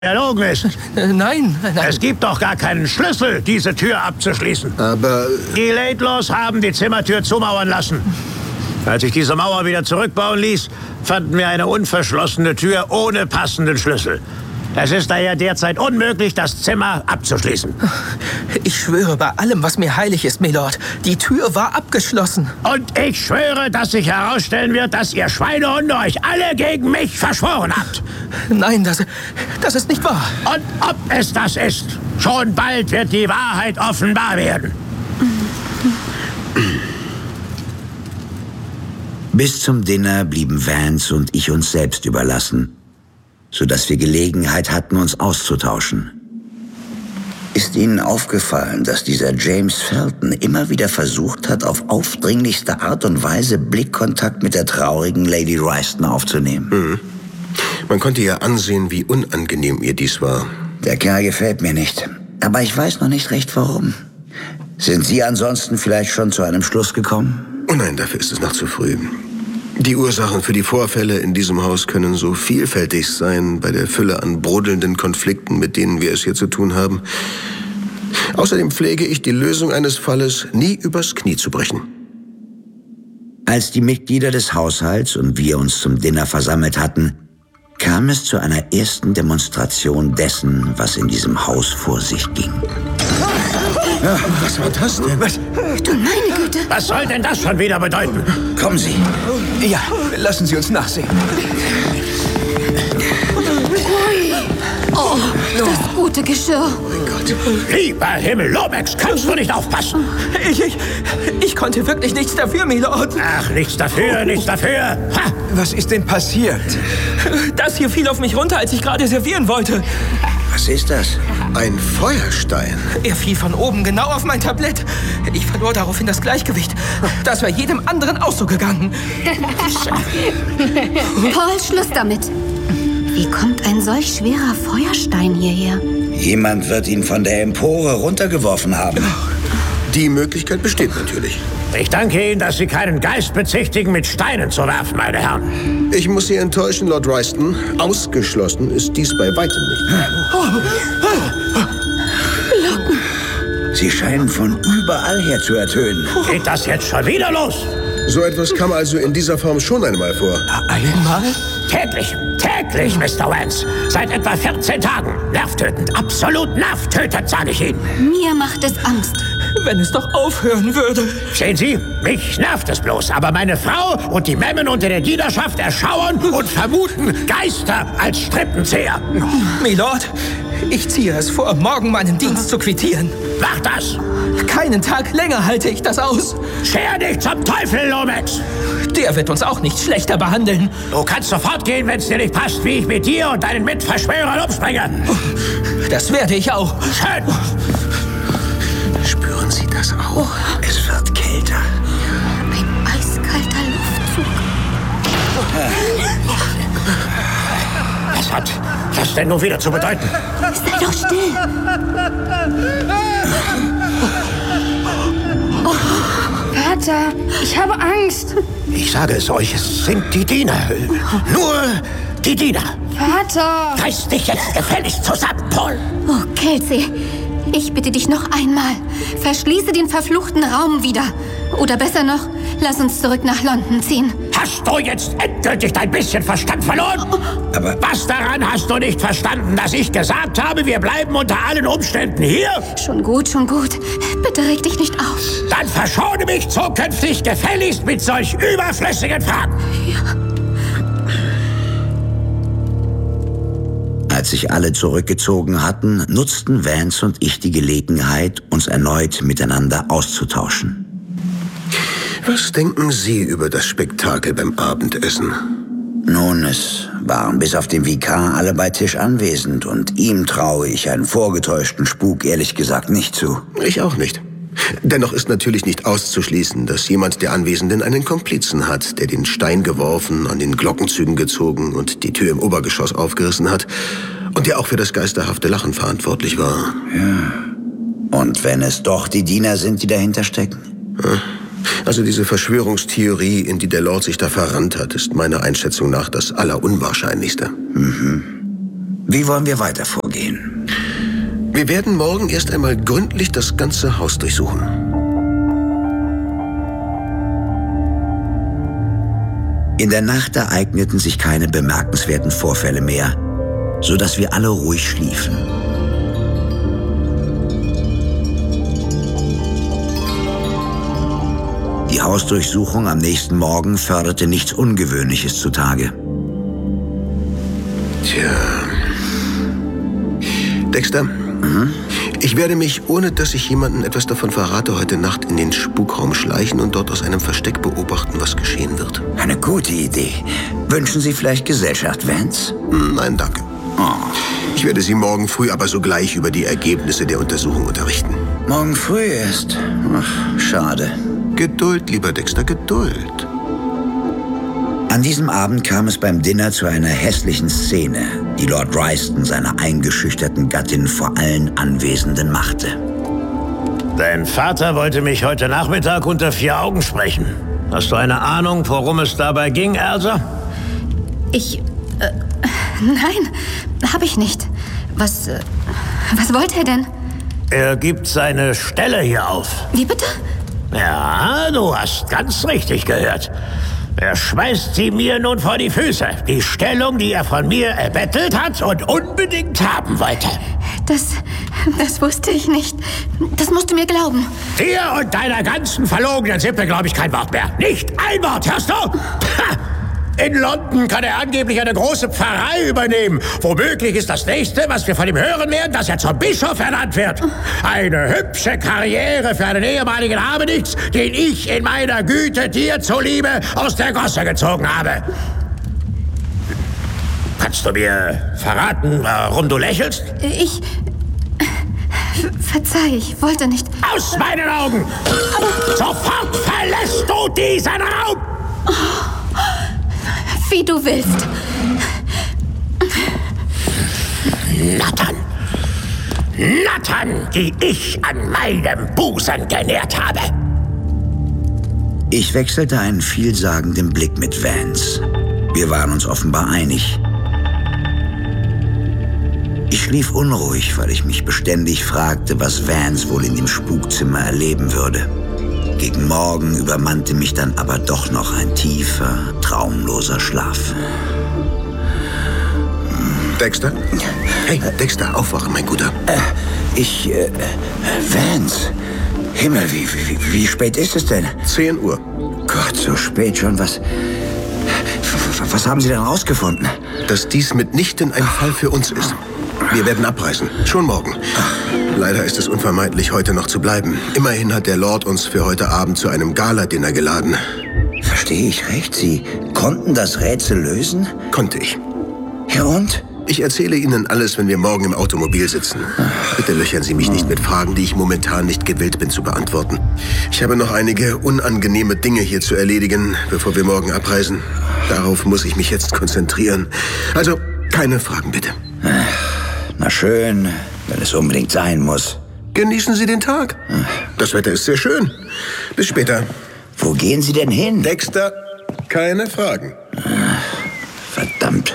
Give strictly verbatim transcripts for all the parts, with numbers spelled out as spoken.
erlogen ist. Äh, nein, nein. Es gibt doch gar keinen Schlüssel, diese Tür abzuschließen. Aber... Die Laidlaws haben die Zimmertür zumauern lassen. Als ich diese Mauer wieder zurückbauen ließ, fanden wir eine unverschlossene Tür ohne passenden Schlüssel. Es ist daher derzeit unmöglich, das Zimmer abzuschließen. Ich schwöre bei allem, was mir heilig ist, Milord. Die Tür war abgeschlossen. Und ich schwöre, dass sich herausstellen wird, dass ihr Schweinehunde euch alle gegen mich verschworen habt. Nein, das, das ist nicht wahr. Und ob es das ist, schon bald wird die Wahrheit offenbar werden. Bis zum Dinner blieben Vance und ich uns selbst überlassen, sodass wir Gelegenheit hatten, uns auszutauschen. Ist Ihnen aufgefallen, dass dieser James Felton immer wieder versucht hat, auf aufdringlichste Art und Weise Blickkontakt mit der traurigen Lady Royston aufzunehmen? Mhm. Man konnte ihr ansehen, wie unangenehm ihr dies war. Der Kerl gefällt mir nicht, aber ich weiß noch nicht recht, warum. Sind Sie ansonsten vielleicht schon zu einem Schluss gekommen? Oh nein, dafür ist es noch zu früh. Die Ursachen für die Vorfälle in diesem Haus können so vielfältig sein, bei der Fülle an brodelnden Konflikten, mit denen wir es hier zu tun haben. Außerdem pflege ich die Lösung eines Falles nie übers Knie zu brechen. Als die Mitglieder des Haushalts und wir uns zum Dinner versammelt hatten, kam es zu einer ersten Demonstration dessen, was in diesem Haus vor sich ging. Ja, was war das denn? Was? Du meine Güte. Was soll denn das schon wieder bedeuten? Kommen Sie. Ja, lassen Sie uns nachsehen. Oh, das gute Geschirr. Oh mein Gott. Lieber Himmel, Lomax, kannst du nicht aufpassen? Ich, ich, ich konnte wirklich nichts dafür, Milord. Ach, nichts dafür, nichts dafür. Ha! Was ist denn passiert? Das hier fiel auf mich runter, als ich gerade servieren wollte. Was ist das? Ein Feuerstein. Er fiel von oben genau auf mein Tablett. Ich verlor daraufhin das Gleichgewicht. Das wäre jedem anderen auch so gegangen. Paul, Schluss damit. Wie kommt ein solch schwerer Feuerstein hierher? Jemand wird ihn von der Empore runtergeworfen haben. Die Möglichkeit besteht natürlich. Ich danke Ihnen, dass Sie keinen Geist bezichtigen, mit Steinen zu werfen, meine Herren. Ich muss Sie enttäuschen, Lord Royston. Ausgeschlossen ist dies bei weitem nicht. Glocken. Sie scheinen von überall her zu ertönen. Geht das jetzt schon wieder los? So etwas kam also in dieser Form schon einmal vor. Einmal? Täglich, täglich, Mister Vance. Seit etwa vierzehn Tagen. Nervtötend, absolut nervtötend, sage ich Ihnen. Mir macht es Angst. Wenn es doch aufhören würde. Sehen Sie, mich nervt es bloß, aber meine Frau und die Memmen unter der Dienerschaft erschauern und vermuten Geister als Strippenzieher. Milord, ich ziehe es vor, morgen meinen Dienst zu quittieren. Mach das! Keinen Tag länger halte ich das aus. Scher dich zum Teufel, Lomax! Der wird uns auch nicht schlechter behandeln. Du kannst sofort gehen, wenn es dir nicht passt, wie ich mit dir und deinen Mitverschwörern umspringe. Das werde ich auch. Schön! Spüren Sie das auch? Es wird kälter. Ein eiskalter Luftzug. Was hat das denn nun wieder zu bedeuten? Sei doch still. Oh, Vater, ich habe Angst. Ich sage es euch, es sind die Diener. Nur die Diener. Vater! Reiß dich jetzt gefälligst zusammen, Paul. Oh, Kelsey, ich bitte dich noch einmal. Verschließe den verfluchten Raum wieder. Oder besser noch, lass uns zurück nach London ziehen. Hast du jetzt endgültig dein bisschen Verstand verloren? Aber Was daran hast du nicht verstanden, dass ich gesagt habe, wir bleiben unter allen Umständen hier? Schon gut, schon gut. Bitte reg dich nicht auf. Dann verschone mich zukünftig gefälligst mit solch überflüssigen Fragen. als sich alle zurückgezogen hatten, nutzten Vance und ich die Gelegenheit, uns erneut miteinander auszutauschen. Was denken Sie über das Spektakel beim Abendessen? Nun, es waren bis auf den Vikar alle bei Tisch anwesend und ihm traue ich einen vorgetäuschten Spuk ehrlich gesagt nicht zu. Ich auch nicht. Dennoch ist natürlich nicht auszuschließen, dass jemand der Anwesenden einen Komplizen hat, der den Stein geworfen, an den Glockenzügen gezogen und die Tür im Obergeschoss aufgerissen hat und der auch für das geisterhafte Lachen verantwortlich war. Ja. Und wenn es doch die Diener sind, die dahinter stecken? Ja. Also diese Verschwörungstheorie, in die der Lord sich da verrannt hat, ist meiner Einschätzung nach das Allerunwahrscheinlichste. Mhm. Wie wollen wir weiter vorgehen? Wir werden morgen erst einmal gründlich das ganze Haus durchsuchen. In der Nacht ereigneten sich keine bemerkenswerten Vorfälle mehr, sodass wir alle ruhig schliefen. Die Hausdurchsuchung am nächsten Morgen förderte nichts Ungewöhnliches zutage. Tja. Dexter, mhm. ich werde mich, ohne dass ich jemandem etwas davon verrate, heute Nacht in den Spukraum schleichen und dort aus einem Versteck beobachten, was geschehen wird. Eine gute Idee. Wünschen Sie vielleicht Gesellschaft, Vance? Nein, danke. Oh. Ich werde Sie morgen früh aber sogleich über die Ergebnisse der Untersuchung unterrichten. Morgen früh erst? Ach, schade. Geduld, lieber Dexter, Geduld. An diesem Abend kam es beim Dinner zu einer hässlichen Szene, die Lord Ryston seiner eingeschüchterten Gattin vor allen Anwesenden machte. Dein Vater wollte mich heute Nachmittag unter vier Augen sprechen. Hast du eine Ahnung, worum es dabei ging, Elsa? Ich... Äh, nein, habe ich nicht. Was... Äh, was wollte er denn? Er gibt seine Stelle hier auf. Wie bitte? Ja, du hast ganz richtig gehört. Er schmeißt sie mir nun vor die Füße. Die Stellung, die er von mir erbettelt hat und unbedingt haben wollte. Das, das wusste ich nicht. Das musst du mir glauben. Dir und deiner ganzen verlogenen Sippe glaube ich kein Wort mehr. Nicht ein Wort, hörst du? Ha! In London kann er angeblich eine große Pfarrei übernehmen. Womöglich ist das Nächste, was wir von ihm hören werden, dass er zum Bischof ernannt wird. Eine hübsche Karriere für einen ehemaligen Habenichts, den ich in meiner Güte dir zuliebe aus der Gosse gezogen habe. Kannst du mir verraten, warum du lächelst? Ich... Verzeih, ich wollte nicht... Aus meinen Augen! Sofort verlässt du diesen Raum! Wie du willst. Nattern. Nattern, die ich an meinem Busen genährt habe. Ich wechselte einen vielsagenden Blick mit Vance. Wir waren uns offenbar einig. Ich schlief unruhig, weil ich mich beständig fragte, was Vance wohl in dem Spukzimmer erleben würde. Gegen Morgen übermannte mich dann aber doch noch ein tiefer, traumloser Schlaf. Dexter? Hey, Dexter, aufwachen, mein Guter. Äh, ich, äh, Vance. Himmel, wie, wie, wie spät ist es denn? Zehn Uhr. Gott, so spät schon. Was, was haben Sie denn rausgefunden? Dass dies mitnichten ein Fall für uns ist. Wir werden abreisen. Schon morgen. Leider ist es unvermeidlich, heute noch zu bleiben. Immerhin hat der Lord uns für heute Abend zu einem Gala-Dinner geladen. Verstehe ich recht? Sie konnten das Rätsel lösen? Konnte ich. Ja und? Ich erzähle Ihnen alles, wenn wir morgen im Automobil sitzen. Bitte löchern Sie mich nicht mit Fragen, die ich momentan nicht gewillt bin zu beantworten. Ich habe noch einige unangenehme Dinge hier zu erledigen, bevor wir morgen abreisen. Darauf muss ich mich jetzt konzentrieren. Also, keine Fragen, bitte. Na schön, wenn es unbedingt sein muss. Genießen Sie den Tag. Das Wetter ist sehr schön. Bis später. Wo gehen Sie denn hin? Dexter, keine Fragen. Verdammt.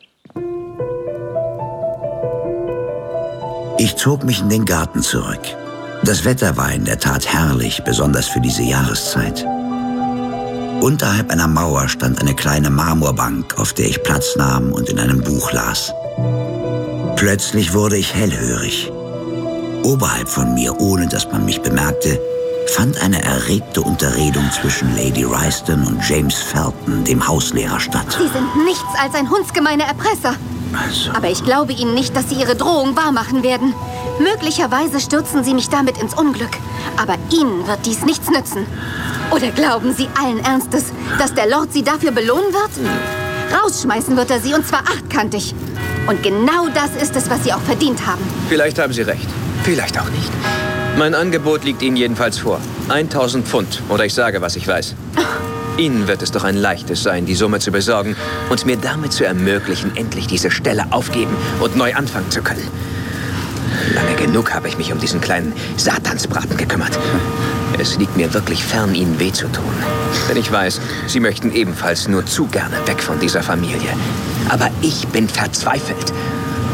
Ich zog mich in den Garten zurück. Das Wetter war in der Tat herrlich, besonders für diese Jahreszeit. Unterhalb einer Mauer stand eine kleine Marmorbank, auf der ich Platz nahm und in einem Buch las. Plötzlich wurde ich hellhörig. Oberhalb von mir, ohne dass man mich bemerkte, fand eine erregte Unterredung zwischen Lady Ryston und James Felton, dem Hauslehrer, statt. Sie sind nichts als ein hundsgemeiner Erpresser. Also. Aber ich glaube Ihnen nicht, dass Sie Ihre Drohung wahrmachen werden. Möglicherweise stürzen Sie mich damit ins Unglück. Aber Ihnen wird dies nichts nützen. Oder glauben Sie allen Ernstes, dass der Lord Sie dafür belohnen wird? Rausschmeißen wird er Sie, und zwar achtkantig. Und genau das ist es, was Sie auch verdient haben. Vielleicht haben Sie recht. Vielleicht auch nicht. Mein Angebot liegt Ihnen jedenfalls vor. tausend Pfund. Oder ich sage, was ich weiß. Ihnen wird es doch ein leichtes sein, die Summe zu besorgen und mir damit zu ermöglichen, endlich diese Stelle aufgeben und neu anfangen zu können. Lange genug habe ich mich um diesen kleinen Satansbraten gekümmert. Es liegt mir wirklich fern, Ihnen weh zu tun. Denn ich weiß, Sie möchten ebenfalls nur zu gerne weg von dieser Familie. Aber ich bin verzweifelt.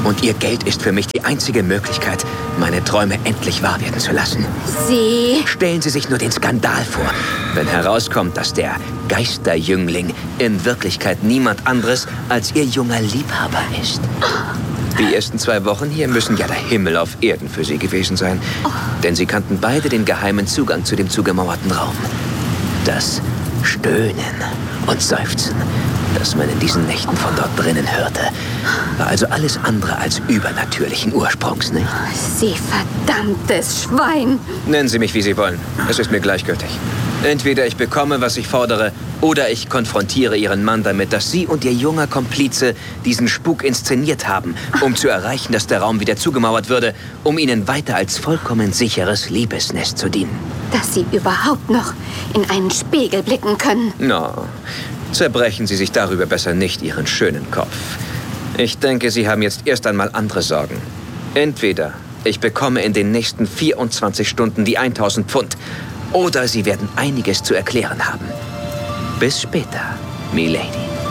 Und ihr Geld ist für mich die einzige Möglichkeit, meine Träume endlich wahr werden zu lassen. Sie... Stellen Sie sich nur den Skandal vor, wenn herauskommt, dass der Geisterjüngling in Wirklichkeit niemand anderes als Ihr junger Liebhaber ist. Die ersten zwei Wochen hier müssen ja der Himmel auf Erden für Sie gewesen sein. Denn Sie kannten beide den geheimen Zugang zu dem zugemauerten Raum. Das Stöhnen und Seufzen, das man in diesen Nächten von dort drinnen hörte, war also alles andere als übernatürlichen Ursprungs, nicht? Sie verdammtes Schwein! Nennen Sie mich, wie Sie wollen. Es ist mir gleichgültig. Entweder ich bekomme, was ich fordere, oder ich konfrontiere Ihren Mann damit, dass Sie und Ihr junger Komplize diesen Spuk inszeniert haben, um zu erreichen, dass der Raum wieder zugemauert würde, um Ihnen weiter als vollkommen sicheres Liebesnest zu dienen. Dass Sie überhaupt noch in einen Spiegel blicken können. No, zerbrechen Sie sich darüber besser nicht Ihren schönen Kopf. Ich denke, Sie haben jetzt erst einmal andere Sorgen. Entweder ich bekomme in den nächsten vierundzwanzig Stunden die tausend Pfund, oder Sie werden einiges zu erklären haben. Bis später, Milady.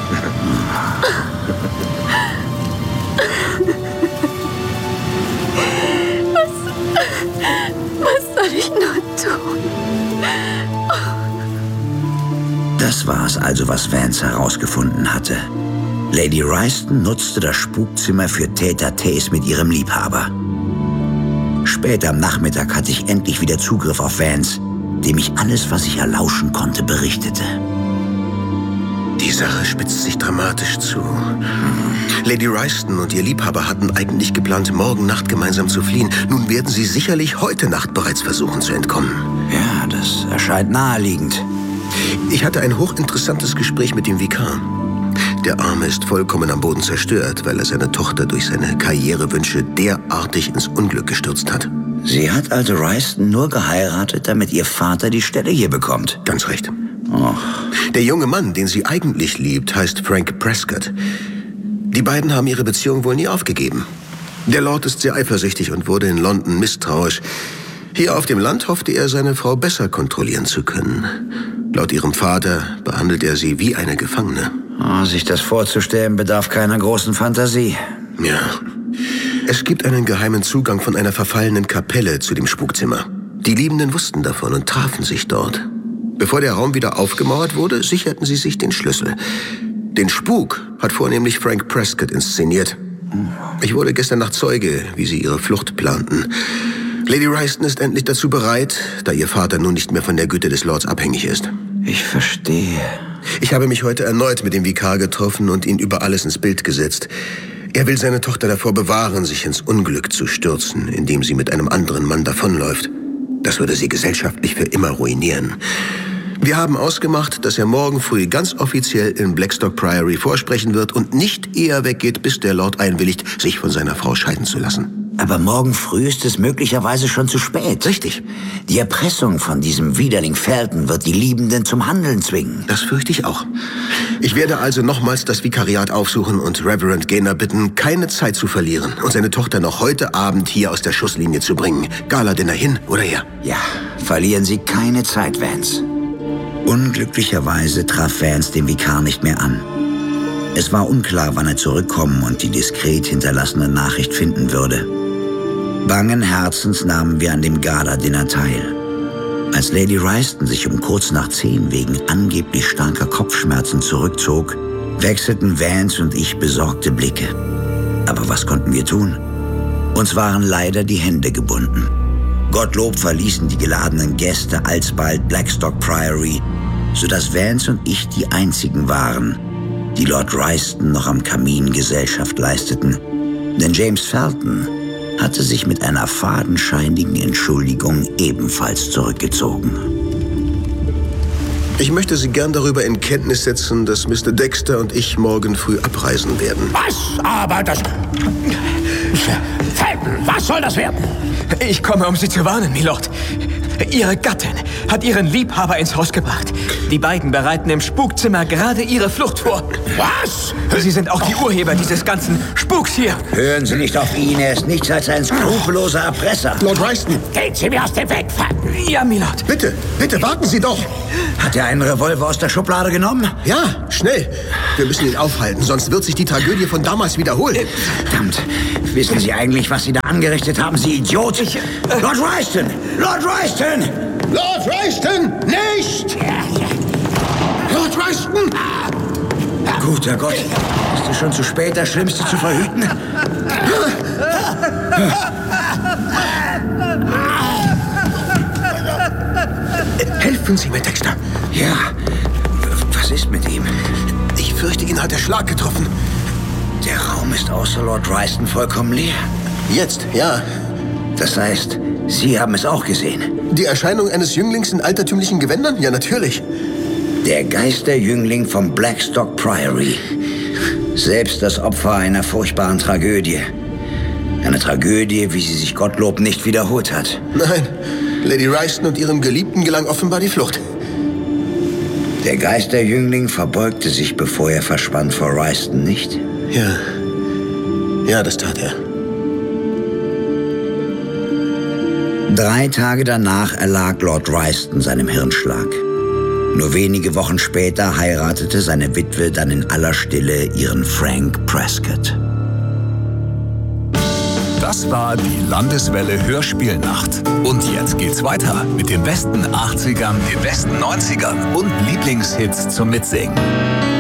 Was, was soll ich nur tun? Das war es also, was Vance herausgefunden hatte. Lady Ryston nutzte das Spukzimmer für Tête-à-Têtes mit ihrem Liebhaber. Spät am Nachmittag hatte ich endlich wieder Zugriff auf Vance, dem ich alles, was ich erlauschen konnte, berichtete. Die Sache spitzt sich dramatisch zu. Lady Ryston und ihr Liebhaber hatten eigentlich geplant, morgen Nacht gemeinsam zu fliehen. Nun werden sie sicherlich heute Nacht bereits versuchen zu entkommen. Ja, das erscheint naheliegend. Ich hatte ein hochinteressantes Gespräch mit dem Vikar. Der Arme ist vollkommen am Boden zerstört, weil er seine Tochter durch seine Karrierewünsche derartig ins Unglück gestürzt hat. Sie hat also Ryston nur geheiratet, damit ihr Vater die Stelle hier bekommt. Ganz recht. Och. Der junge Mann, den sie eigentlich liebt, heißt Frank Prescott. Die beiden haben ihre Beziehung wohl nie aufgegeben. Der Lord ist sehr eifersüchtig und wurde in London misstrauisch. Hier auf dem Land hoffte er, seine Frau besser kontrollieren zu können. Laut ihrem Vater behandelt er sie wie eine Gefangene. Oh, sich das vorzustellen, bedarf keiner großen Fantasie. Ja. Es gibt einen geheimen Zugang von einer verfallenen Kapelle zu dem Spukzimmer. Die Liebenden wussten davon und trafen sich dort. Bevor der Raum wieder aufgemauert wurde, sicherten sie sich den Schlüssel. Den Spuk hat vornehmlich Frank Prescott inszeniert. Ich wurde gestern Nacht Zeuge, wie sie ihre Flucht planten. Lady Ryston ist endlich dazu bereit, da ihr Vater nun nicht mehr von der Güte des Lords abhängig ist. Ich verstehe. Ich habe mich heute erneut mit dem Vikar getroffen und ihn über alles ins Bild gesetzt. Er will seine Tochter davor bewahren, sich ins Unglück zu stürzen, indem sie mit einem anderen Mann davonläuft. Das würde sie gesellschaftlich für immer ruinieren. Wir haben ausgemacht, dass er morgen früh ganz offiziell in Blackstock Priory vorsprechen wird und nicht eher weggeht, bis der Lord einwilligt, sich von seiner Frau scheiden zu lassen. Aber morgen früh ist es möglicherweise schon zu spät. Richtig. Die Erpressung von diesem Widerling Felton wird die Liebenden zum Handeln zwingen. Das fürchte ich auch. Ich werde also nochmals das Vikariat aufsuchen und Reverend Gaynor bitten, keine Zeit zu verlieren und seine Tochter noch heute Abend hier aus der Schusslinie zu bringen. Gala-Dinner hin oder her. Ja, verlieren Sie keine Zeit, Vance. Unglücklicherweise traf Vance den Vikar nicht mehr an. Es war unklar, wann er zurückkommen und die diskret hinterlassene Nachricht finden würde. Bangen Herzens nahmen wir an dem Gala-Dinner teil. Als Lady Ryston sich um kurz nach zehn wegen angeblich starker Kopfschmerzen zurückzog, wechselten Vance und ich besorgte Blicke. Aber was konnten wir tun? Uns waren leider die Hände gebunden. Gottlob verließen die geladenen Gäste alsbald Blackstock Priory, sodass Vance und ich die einzigen waren, die Lord Ryston noch am Kamin Gesellschaft leisteten. Denn James Felton hatte sich mit einer fadenscheinigen Entschuldigung ebenfalls zurückgezogen. Ich möchte Sie gern darüber in Kenntnis setzen, dass Mister Dexter und ich morgen früh abreisen werden. Was? Aber das... Felton, was soll das werden? Ich komme, um Sie zu warnen, Milord. Ihre Gattin hat ihren Liebhaber ins Haus gebracht. Die beiden bereiten im Spukzimmer gerade ihre Flucht vor. Was? Sie sind auch die Urheber dieses ganzen Spuks hier. Hören Sie nicht auf ihn, er ist nichts als ein skrupelloser Erpresser. Lord Royston! Gehen Sie mir aus dem Weg, Fatten! Ja, Milord. Bitte, bitte, warten Sie doch! Hat er einen Revolver aus der Schublade genommen? Ja, schnell! Wir müssen ihn aufhalten, sonst wird sich die Tragödie von damals wiederholen. Verdammt, wissen Sie eigentlich, was Sie da angerichtet haben, Sie Idiot? Ich, äh, Lord Royston! Lord Royston! Lord Royston! Nicht! Lord Royston! Guter Gott, ist es schon zu spät, das Schlimmste zu verhüten? Helfen Sie mir, Dexter! Ja, was ist mit ihm? Ich fürchte, ihn hat der Schlag getroffen. Der Raum ist außer Lord Royston vollkommen leer. Jetzt, ja. Das heißt, Sie haben es auch gesehen? Die Erscheinung eines Jünglings in altertümlichen Gewändern? Ja, natürlich. Der Geisterjüngling vom Blackstock Priory. Selbst das Opfer einer furchtbaren Tragödie. Eine Tragödie, wie sie sich Gottlob nicht wiederholt hat. Nein, Lady Royston und ihrem Geliebten gelang offenbar die Flucht. Der Geisterjüngling verbeugte sich, bevor er verschwand vor Royston, nicht? Ja. Ja, das tat er. Drei Tage danach erlag Lord Royston seinem Hirnschlag. Nur wenige Wochen später heiratete seine Witwe dann in aller Stille ihren Frank Prescott. Das war die Landeswelle Hörspielnacht. Und jetzt geht's weiter mit den besten achtzigern, den besten neunzigern und Lieblingshits zum Mitsingen.